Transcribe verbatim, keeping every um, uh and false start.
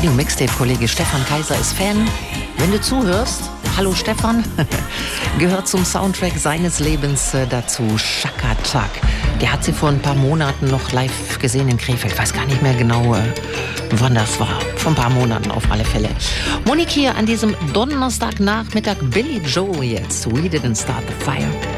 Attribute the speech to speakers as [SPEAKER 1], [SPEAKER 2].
[SPEAKER 1] Radio Mixtape Kollege Stefan Kaiser ist Fan. Wenn du zuhörst, hallo Stefan, gehört zum Soundtrack seines Lebens äh, dazu Chaka Chak. Der hat sie vor ein paar Monaten noch live gesehen in Krefeld. Ich weiß gar nicht mehr genau, äh, wann das war. Vor ein paar Monaten auf alle Fälle. Monique hier an diesem Donnerstagnachmittag. Billy Joel jetzt. We didn't start the fire.